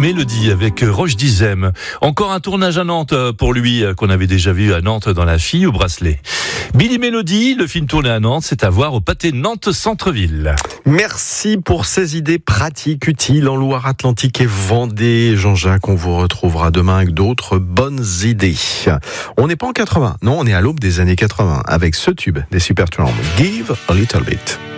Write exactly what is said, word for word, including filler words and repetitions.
Mélodie avec Roche Dizem. Encore un tournage à Nantes pour lui qu'on avait déjà vu à Nantes dans La Fille au bracelet. Billy Mélodie, le film tourné à Nantes, c'est à voir au Pâté Nantes Centre-Ville. Merci pour ces idées pratiques, utiles en Loire-Atlantique et Vendée. Jean-Jacques, on vous retrouvera demain avec d'autres bonnes idées. On n'est pas en quatre-vingts, non, on est à l'aube des années quatre-vingts avec ce tube des Supertramp, Give a Little Bit.